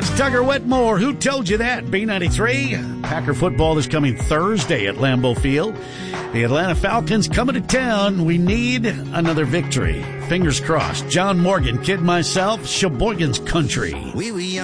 That's Tugger Wetmore. Who told you that? B93. Packer football is coming Thursday at Lambeau Field. The Atlanta Falcons coming to town. We need another victory. Fingers crossed. John Morgan, Kid Myself, Sheboygan's Country.